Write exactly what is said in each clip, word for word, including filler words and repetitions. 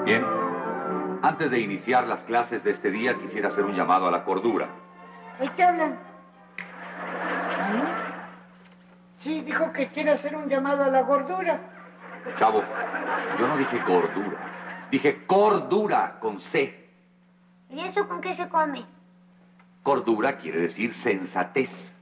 Bien. Antes de iniciar las clases de este día, quisiera hacer un llamado a la cordura. ¿De qué hablan? Sí, dijo que quiere hacer un llamado a la gordura. Chavo, yo no dije gordura. Dije cordura, con C. ¿Y eso con qué se come? Cordura quiere decir sensatez.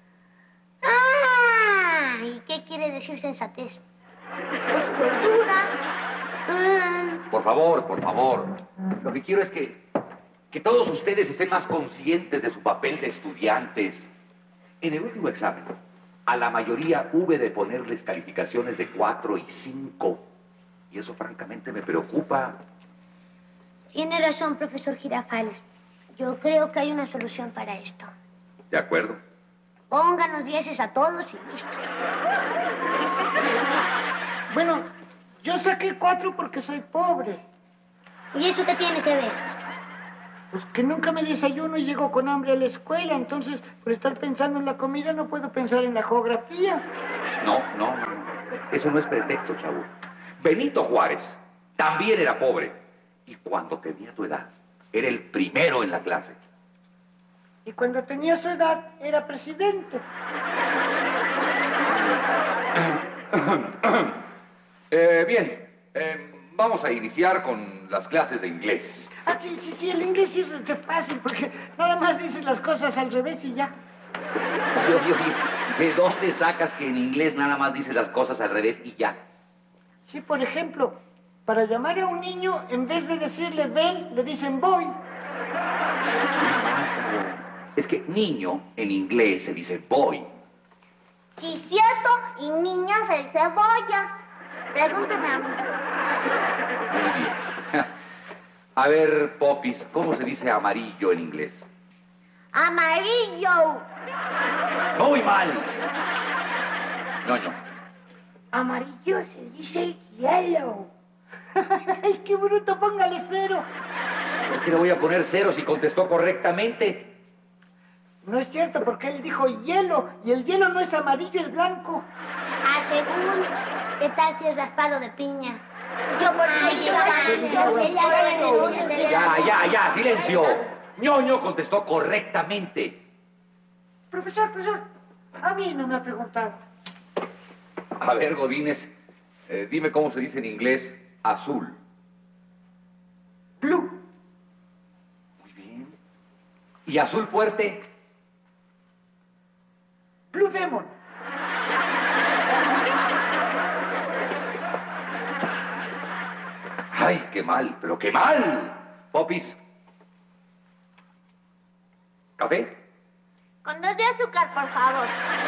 ¡Ah! ¿Y qué quiere decir sensatez? Pues cordura. Mm. Por favor, por favor. Lo que quiero es que, que todos ustedes estén más conscientes de su papel de estudiantes. En el último examen, a la mayoría hube de ponerles calificaciones de cuatro y cinco. Y eso francamente me preocupa. Tiene razón, profesor Girafales. Yo creo que hay una solución para esto. ¿De acuerdo? Pónganos dieces a todos y listo. Bueno, yo saqué cuatro porque soy pobre. ¿Y eso qué tiene que ver? Pues que nunca me desayuno y llego con hambre a la escuela. Entonces, por estar pensando en la comida, no puedo pensar en la geografía. No, no, no. Eso no es pretexto, chavo. Benito Juárez también era pobre. Y cuando tenía tu edad, era el primero en la clase. Y cuando tenía su edad, era presidente. eh, bien, eh, vamos a iniciar con las clases de inglés. Ah, sí, sí, sí, el inglés sí es este fácil, porque nada más dices las cosas al revés y ya. Oye, oye, oye, ¿de dónde sacas que en inglés nada más dices las cosas al revés y ya? Sí, por ejemplo, para llamar a un niño, en vez de decirle ven, le dicen boy. Es que niño en inglés se dice boy. Sí, cierto, y niña se dice boya. Pregúntame a mí. Muy bien. A ver, Popis, ¿cómo se dice amarillo en inglés? Amarillo. Muy mal. Ñoño. Amarillo se dice yellow. ¡Ay, qué bruto! Póngale cero. ¿Por qué le voy a poner cero si contestó correctamente? No es cierto, porque él dijo hielo, y el hielo no es amarillo, es blanco. Ah, según. ¿Qué tal si es raspado de piña? Yo por eso. Ya, ya, ya, silencio. Ñoño contestó correctamente. Profesor, profesor, a mí no me ha preguntado. A ver, Godínez, eh, dime cómo se dice en inglés azul. Blue. Muy bien. ¿Y azul fuerte? Blue Demon. ¡Ay, qué mal, pero qué mal! Popis. ¿Café? Con dos de azúcar, por favor.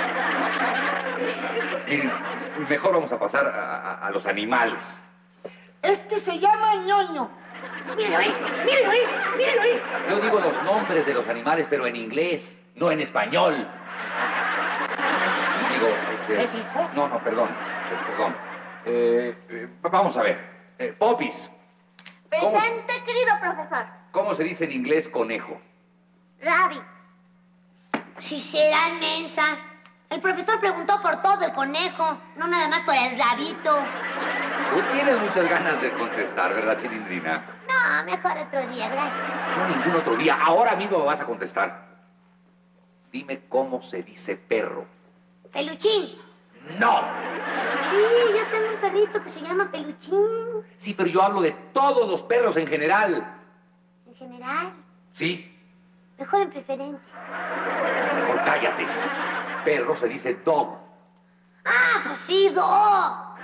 Miren, mejor vamos a pasar a, a, a los animales. Este se llama ñoño. Míralo ahí, míralo ahí, míralo ahí. Yo digo los nombres de los animales, pero en inglés, no en español. Digo, este... No, no, perdón, perdón. Eh, eh, vamos a ver. Eh, Popis. ¿Cómo, Presente, querido profesor. ¿Cómo se dice en inglés conejo? Rabbit. Si será inmensa. El profesor preguntó por todo el conejo, no nada más por el rabito. Tú tienes muchas ganas de contestar, ¿verdad, Chilindrina? No, mejor otro día, gracias. No, ningún otro día. Ahora mismo me vas a contestar. Dime cómo se dice perro. Peluchín. ¡No! Sí, yo tengo un perrito que se llama Peluchín. Sí, pero yo hablo de todos los perros en general. ¿En general? Sí. Mejor en preferente. Mejor cállate. Perro se dice dog. Ah, pues sí, dog. Ah.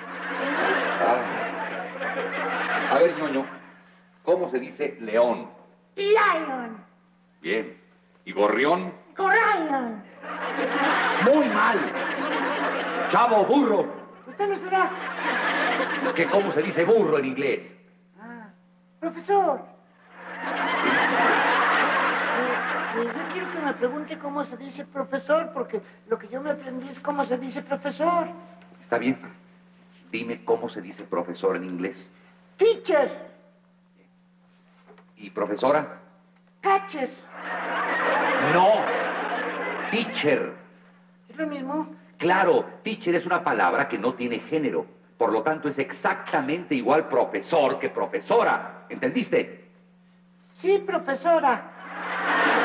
A ver, ñoño, ¿cómo se dice león? Lion. Bien. ¿Y gorrión? Gorrion. Muy mal. Chavo, burro. ¿Usted lo será? ¿Qué, ¿Cómo se dice burro en inglés? Ah, profesor. Eh, eh, yo quiero que me pregunte cómo se dice profesor, porque lo que yo me aprendí es cómo se dice profesor. Está bien. Dime cómo se dice profesor en inglés. Teacher. ¿Y profesora? Catcher. No. Teacher. ¿Es lo mismo? Claro, teacher es una palabra que no tiene género. Por lo tanto, es exactamente igual profesor que profesora. ¿Entendiste? Sí, profesora.